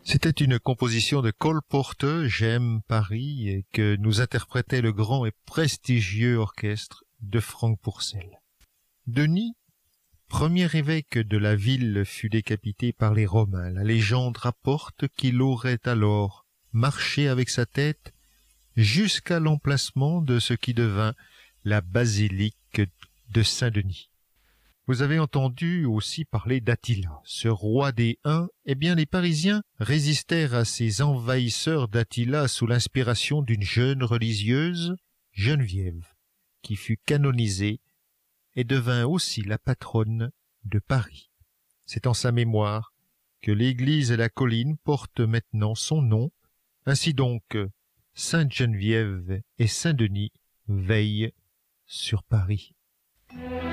C'était une composition de Cole Porter, J'aime Paris, et que nous interprétait le grand et prestigieux orchestre de Franck Pourcel. Denis, premier évêque de la ville, fut décapité par les Romains. La légende rapporte qu'il aurait alors marché avec sa tête jusqu'à l'emplacement de ce qui devint la basilique de Saint-Denis. Vous avez entendu aussi parler d'Attila, ce roi des Huns. Eh bien, les Parisiens résistèrent à ces envahisseurs d'Attila sous l'inspiration d'une jeune religieuse, Geneviève, qui fut canonisée et devint aussi la patronne de Paris. C'est en sa mémoire que l'église et la colline portent maintenant son nom. Ainsi donc, Sainte-Geneviève et Saint-Denis veillent sur Paris.